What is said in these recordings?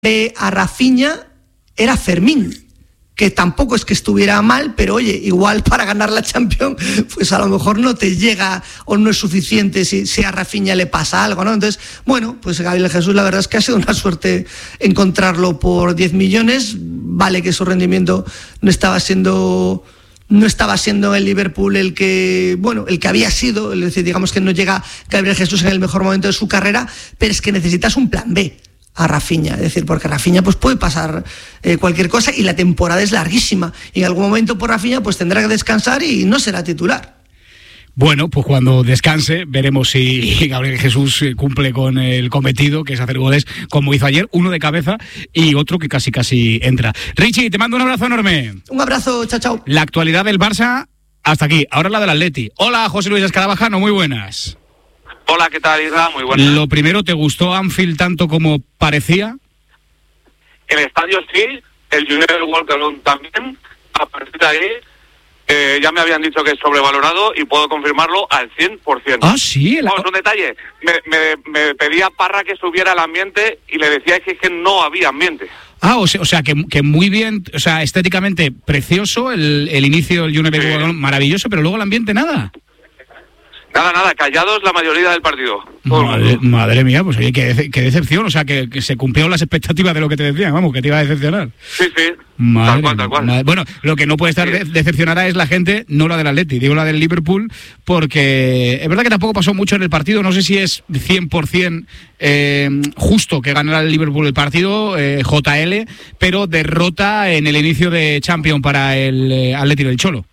a Rafinha era Fermín, que tampoco es que estuviera mal, pero oye, igual para ganar la Champions, pues a lo mejor no te llega o no es suficiente si a Rafinha le pasa algo, ¿no? Entonces, bueno, pues Gabriel Jesús, la verdad es que ha sido una suerte encontrarlo por 10 millones. Vale que su rendimiento no estaba siendo el Liverpool el que había sido, es decir, digamos que no llega Gabriel Jesús en el mejor momento de su carrera, pero es que necesitas un plan B a Rafinha, es decir, porque Rafinha pues puede pasar cualquier cosa y la temporada es larguísima y en algún momento por Rafinha pues tendrá que descansar y no será titular. Bueno, pues cuando descanse veremos si Gabriel Jesús cumple con el cometido, que es hacer goles como hizo ayer, uno de cabeza y otro que casi entra. Richie, te mando un abrazo enorme. Un abrazo, chao. La actualidad del Barça hasta aquí, ahora la del Atleti. Hola, José Luis Escarabajano, muy buenas. Hola, ¿qué tal, Isra? Muy buenas. Lo primero, ¿te gustó Anfield tanto como parecía? El estadio sí, el Junior Walker también. A partir de ahí, ya me habían dicho que es sobrevalorado y puedo confirmarlo al 100%. Ah, sí. Vamos, un detalle. Me pedía Parra que subiera el ambiente y le decía que no había ambiente. Ah, o sea que muy bien, o sea, estéticamente precioso, el inicio del Junior Walker maravilloso, pero luego el ambiente nada. Nada, callados la mayoría del partido. Madre mía, pues oye, qué decepción, o sea, que se cumplieron las expectativas de lo que te decían, vamos, que te iba a decepcionar. Sí, tal cual. Bueno, lo que no puede estar decepcionada es la gente, no la del Atleti, digo la del Liverpool, porque es verdad que tampoco pasó mucho en el partido, no sé si es 100% justo que ganara el Liverpool el partido, JL, pero derrota en el inicio de Champions para el Atleti del Cholo.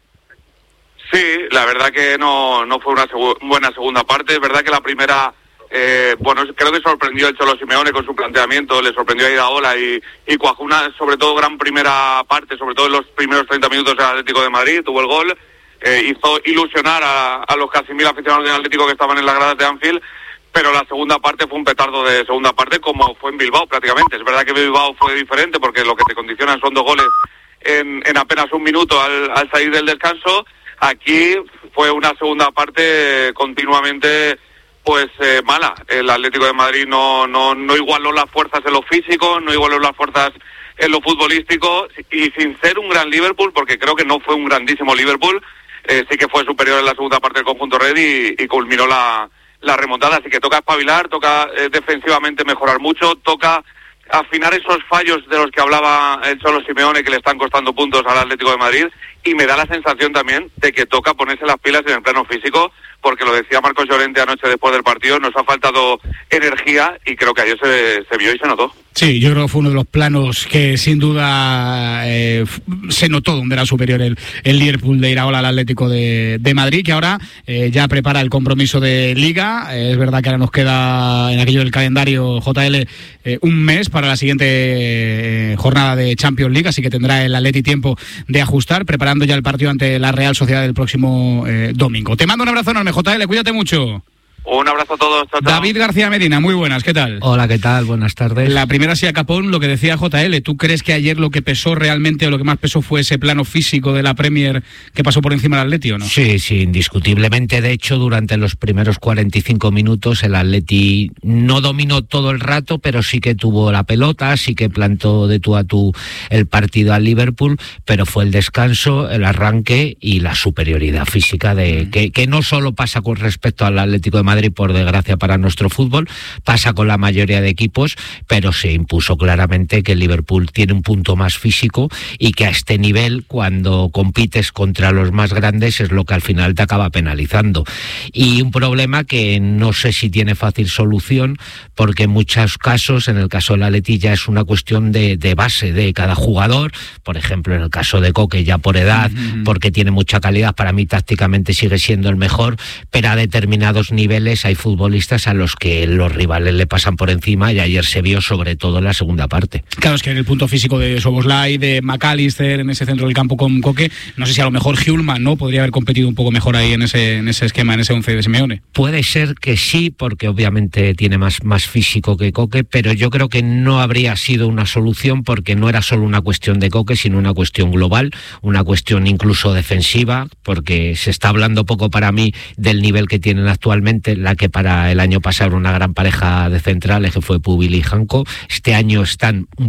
Sí, la verdad que no fue una buena segunda parte. Es verdad que la primera, creo que sorprendió el Cholo Simeone con su planteamiento, le sorprendió a Iraola y cuajó una, sobre todo, gran primera parte, sobre todo en los primeros 30 minutos del Atlético de Madrid, tuvo el gol, hizo ilusionar a los casi 1000 aficionados del Atlético que estaban en las gradas de Anfield, pero la segunda parte fue un petardo de segunda parte, como fue en Bilbao prácticamente. Es verdad que Bilbao fue diferente porque lo que te condicionan son 2 goles en apenas un minuto al salir del descanso. Aquí fue una segunda parte continuamente mala. El Atlético de Madrid no igualó las fuerzas en lo físico, no igualó las fuerzas en lo futbolístico y sin ser un gran Liverpool, porque creo que no fue un grandísimo Liverpool, sí que fue superior en la segunda parte del conjunto red y culminó la remontada. Así que toca espabilar, toca defensivamente mejorar mucho, toca afinar esos fallos de los que hablaba el Cholo Simeone que le están costando puntos al Atlético de Madrid, y me da la sensación también de que toca ponerse las pilas en el plano físico, porque lo decía Marcos Llorente anoche después del partido, nos ha faltado energía y creo que ayer se vio y se notó. Sí, yo creo que fue uno de los planos que sin duda se notó donde era superior el Liverpool de Iraola al Atlético de Madrid, que ahora ya prepara el compromiso de Liga. Es verdad que ahora nos queda en aquello del calendario JL un mes para la siguiente jornada de Champions League, así que tendrá el Atleti tiempo de ajustar, preparando ya el partido ante la Real Sociedad el próximo domingo. Te mando un abrazo enorme, JL, cuídate mucho. Un abrazo a todos. Chao. David García Medina, muy buenas, ¿qué tal? Hola, ¿qué tal? Buenas tardes. La primera sí a Capón, lo que decía JL, ¿tú crees que ayer lo que pesó realmente o lo que más pesó fue ese plano físico de la Premier que pasó por encima del Atleti o no? Sí, indiscutiblemente. De hecho, durante los primeros 45 minutos el Atleti no dominó todo el rato, pero sí que tuvo la pelota, sí que plantó de tú a tú el partido al Liverpool, pero fue el descanso, el arranque y la superioridad física que no solo pasa con respecto al Atlético de Madrid, por desgracia para nuestro fútbol, pasa con la mayoría de equipos, pero se impuso claramente que el Liverpool tiene un punto más físico y que a este nivel, cuando compites contra los más grandes, es lo que al final te acaba penalizando. Y un problema que no sé si tiene fácil solución, porque en muchos casos, en el caso del Atleti ya es una cuestión de base de cada jugador. Por ejemplo, en el caso de Koke, ya por edad, porque tiene mucha calidad, para mí tácticamente sigue siendo el mejor, pero a determinados niveles hay futbolistas a los que los rivales le pasan por encima, y ayer se vio sobre todo en la segunda parte. Claro, es que en el punto físico de Szoboszlai, de McAllister, en ese centro del campo con Koke, no sé si a lo mejor Hjulman, ¿no?, podría haber competido un poco mejor ahí en ese esquema, en ese 11 de Simeone. Puede ser que sí, porque obviamente tiene más físico que Koke, pero yo creo que no habría sido una solución, porque no era solo una cuestión de Koke, sino una cuestión global, una cuestión incluso defensiva, porque se está hablando poco para mí del nivel que tienen actualmente precisamente la que para el año pasado era una gran pareja de centrales, que fue Pubil y Janko. Este año están